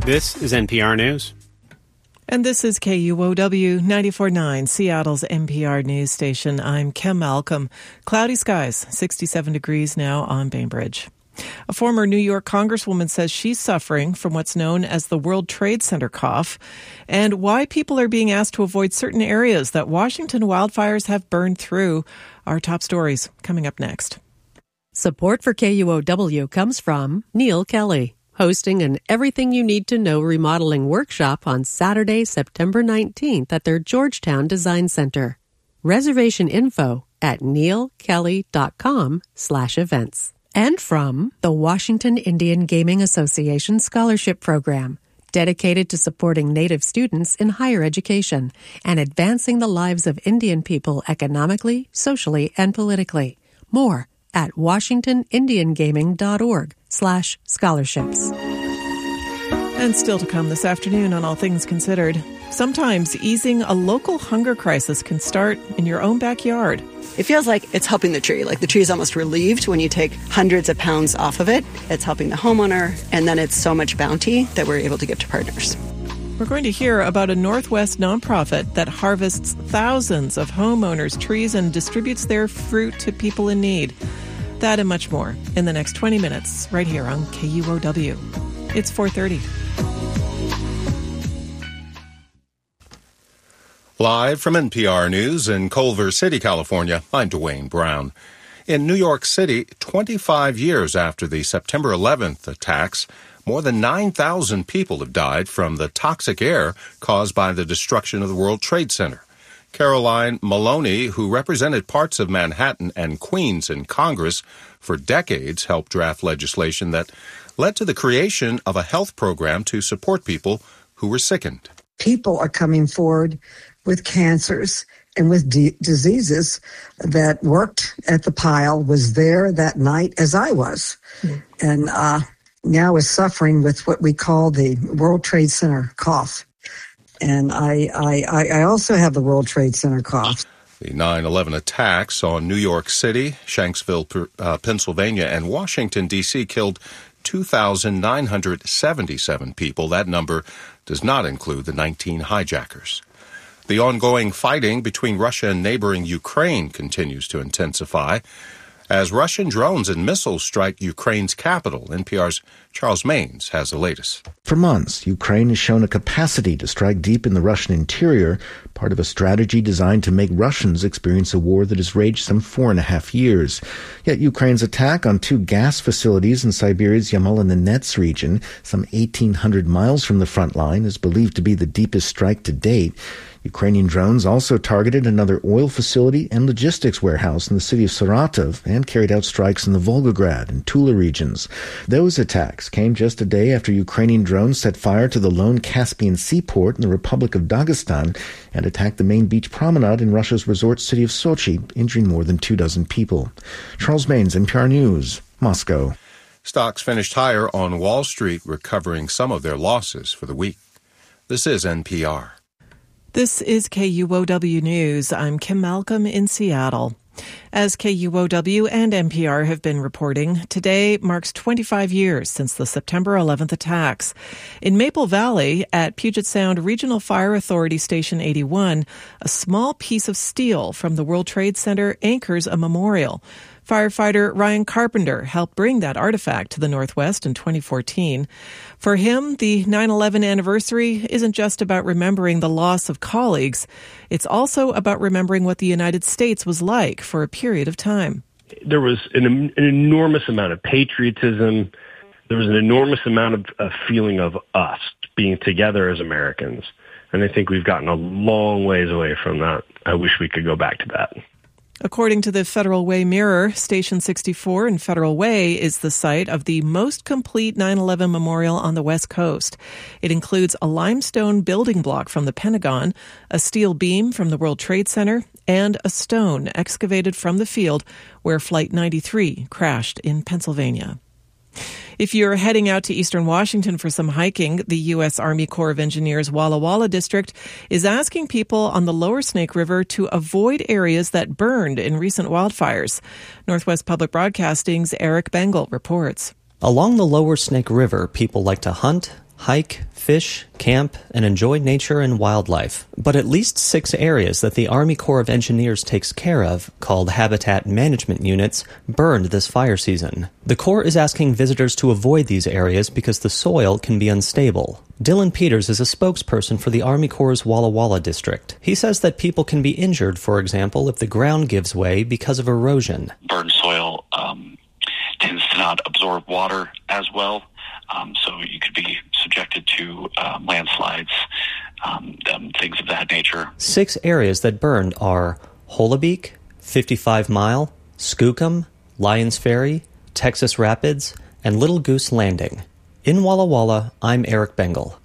This is NPR News. And this is KUOW 94.9, Seattle's NPR news station. I'm Kim Malcolm. Cloudy skies, 67 degrees now on Bainbridge. A former New York congresswoman says she's suffering from what's known as the World Trade Center cough, and why people are being asked to avoid certain areas that Washington wildfires have burned through. Our top stories coming up next. Support for KUOW comes from Neil Kelly, hosting an Everything You Need to Know remodeling workshop on Saturday, September 19th at their Georgetown Design Center. Reservation info at neilkelly.com/events. And from the Washington Indian Gaming Association Scholarship Program, dedicated to supporting Native students in higher education and advancing the lives of Indian people economically, socially, and politically. More at washingtonindiangaming.org/scholarships. And still to come this afternoon on All Things Considered. Sometimes easing a local hunger crisis can start in your own backyard. It feels like it's helping the tree. Like the tree is almost relieved when you take hundreds of pounds off of it. It's helping the homeowner, and then it's so much bounty that we're able to give to partners. We're going to hear about a Northwest nonprofit that harvests thousands of homeowners' trees and distributes their fruit to people in need. That and much more in the next 20 minutes right here on KUOW. It's 4:30. Live from NPR News in Culver City, California, I'm Dwayne Brown. In New York City, 25 years after the September 11th attacks, more than 9,000 people have died from the toxic air caused by the destruction of the World Trade Center. Caroline Maloney, who represented parts of Manhattan and Queens in Congress for decades, helped draft legislation that led to the creation of a health program to support people who were sickened. People are coming forward with cancers and with diseases that worked at the pile, was there that night as I was, and now is suffering with what we call the World Trade Center cough. And I also have the World Trade Center cough. The 9/11 attacks on New York City, Shanksville, Pennsylvania, and Washington, D.C. killed 2,977 people. That number does not include the 19 hijackers. The ongoing fighting between Russia and neighboring Ukraine continues to intensify as Russian drones and missiles strike Ukraine's capital. NPR's Charles Maynes has the latest. For months, Ukraine has shown a capacity to strike deep in the Russian interior, part of a strategy designed to make Russians experience a war that has raged some 4.5 years. Yet Ukraine's attack on 2 gas facilities in Siberia's Yamal-Nenets region, some 1,800 miles from the front line, is believed to be the deepest strike to date. Ukrainian drones also targeted another oil facility and logistics warehouse in the city of Saratov and carried out strikes in the Volgograd and Tula regions. Those attacks came just a day after Ukrainian drones set fire to the lone Caspian seaport in the Republic of Dagestan and attacked the main beach promenade in Russia's resort city of Sochi, injuring more than 24 people. Charles Maynes, NPR News, Moscow. Stocks finished higher on Wall Street, recovering some of their losses for the week. This is NPR. This is KUOW News. I'm Kim Malcolm in Seattle. As KUOW and NPR have been reporting, today marks 25 years since the September 11th attacks. In Maple Valley, at Puget Sound Regional Fire Authority Station 81, a small piece of steel from the World Trade Center anchors a memorial. Firefighter Ryan Carpenter helped bring that artifact to the Northwest in 2014. For him, the 9/11 anniversary isn't just about remembering the loss of colleagues. It's also about remembering what the United States was like for a period of time. There was an enormous amount of patriotism. There was an enormous amount of feeling of us being together as Americans. And I think we've gotten a long ways away from that. I wish we could go back to that. According to the Federal Way Mirror, Station 64 in Federal Way is the site of the most complete 9/11 memorial on the West Coast. It includes a limestone building block from the Pentagon, a steel beam from the World Trade Center, and a stone excavated from the field where Flight 93 crashed in Pennsylvania. If you're heading out to eastern Washington for some hiking, the U.S. Army Corps of Engineers Walla Walla District is asking people on the lower Snake River to avoid areas that burned in recent wildfires. Northwest Public Broadcasting's Eric Bengal reports. Along the lower Snake River, people like to hunt, hike, fish, camp, and enjoy nature and wildlife. But at least 6 areas that the Army Corps of Engineers takes care of, called Habitat Management Units, burned this fire season. The Corps is asking visitors to avoid these areas because the soil can be unstable. Dylan Peters is a spokesperson for the Army Corps' Walla Walla district. He says that people can be injured, for example, if the ground gives way because of erosion. Burned soil tends to not absorb water as well. So you could be subjected to landslides, things of that nature. 6 areas that burned are Holobeek, 55 Mile, Skookum, Lions Ferry, Texas Rapids, and Little Goose Landing. In Walla Walla, I'm Eric Bengal.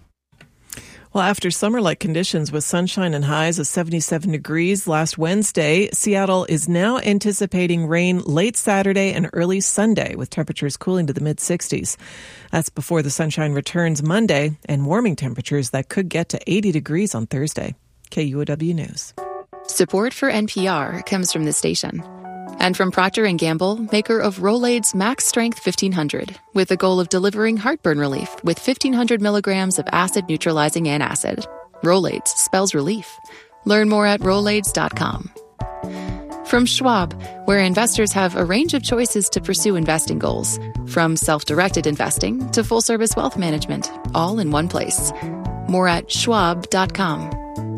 Well, after summer-like conditions with sunshine and highs of 77 degrees last Wednesday, Seattle is now anticipating rain late Saturday and early Sunday, with temperatures cooling to the mid-60s. That's before the sunshine returns Monday and warming temperatures that could get to 80 degrees on Thursday. KUOW News. Support for NPR comes from this station. And from Procter & Gamble, maker of Rolaids Max Strength 1500, with the goal of delivering heartburn relief with 1,500 milligrams of acid-neutralizing antacid. Rolaids spells relief. Learn more at Rolaids.com. From Schwab, where investors have a range of choices to pursue investing goals, from self-directed investing to full-service wealth management, all in one place. More at Schwab.com.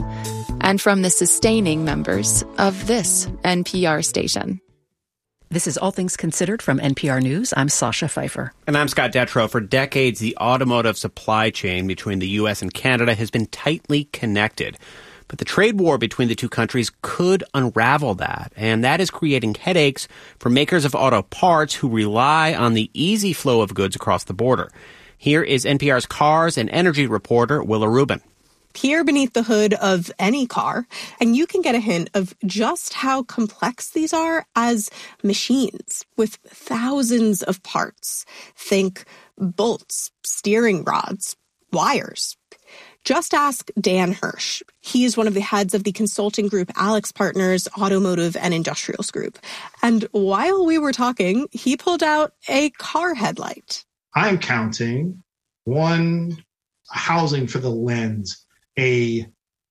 And from the sustaining members of this NPR station. This is All Things Considered from NPR News. I'm Sasha Pfeiffer. And I'm Scott Detrow. For decades, the automotive supply chain between the U.S. and Canada has been tightly connected. But the trade war between the two countries could unravel that. And that is creating headaches for makers of auto parts who rely on the easy flow of goods across the border. Here is NPR's cars and energy reporter, Willa Rubin. Peer beneath the hood of any car, and you can get a hint of just how complex these are as machines with thousands of parts. Think bolts, steering rods, wires. Just ask Dan Hirsch. He's one of the heads of the consulting group AlixPartners Automotive and Industrials Group. And while we were talking, he pulled out a car headlight. I'm counting one housing for the lens, a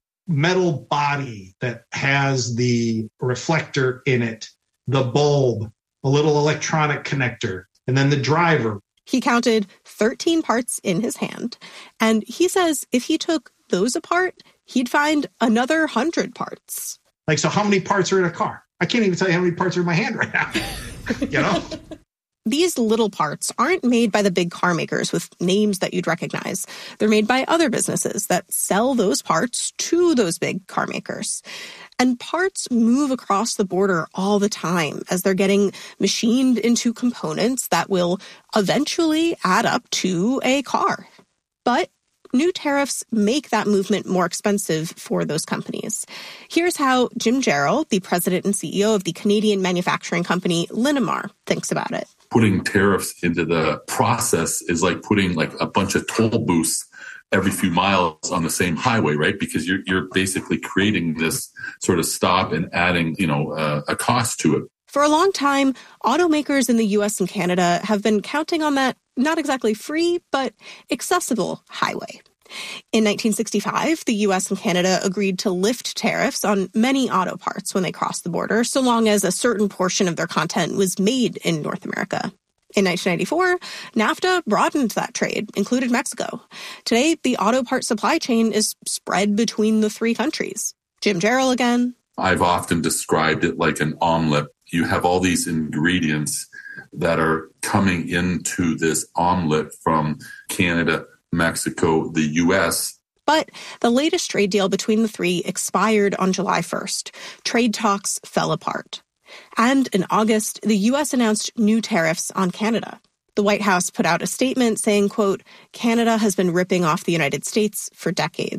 metal body that has the reflector in it, the bulb, a little electronic connector, and then the driver. He counted 13 parts in his hand, and he says if he took those apart, he'd find another 100 parts. Like, so how many parts are in a car? I can't even tell you how many parts are in my hand right now, you know? These little parts aren't made by the big car makers with names that you'd recognize. They're made by other businesses that sell those parts to those big car makers. And parts move across the border all the time as they're getting machined into components that will eventually add up to a car. But new tariffs make that movement more expensive for those companies. Here's how Jim Jarrell, the president and CEO of the Canadian manufacturing company Linamar, thinks about it. Putting tariffs into the process is like putting like a bunch of toll booths every few miles on the same highway, right? Because you're basically creating this sort of stop and adding, a cost to it. For a long time, automakers in the U.S. and Canada have been counting on that not exactly free, but accessible highway. In 1965, the U.S. and Canada agreed to lift tariffs on many auto parts when they crossed the border, so long as a certain portion of their content was made in North America. In 1994, NAFTA broadened that trade, included Mexico. Today, the auto part supply chain is spread between the 3 countries. Jim Jarrell again. I've often described it like an omelet. You have all these ingredients that are coming into this omelet from Canada, Mexico, the U.S. But the latest trade deal between the 3 expired on July 1st. Trade talks fell apart. And in August, the U.S. announced new tariffs on Canada. The White House put out a statement saying, quote, Canada has been ripping off the United States for decades.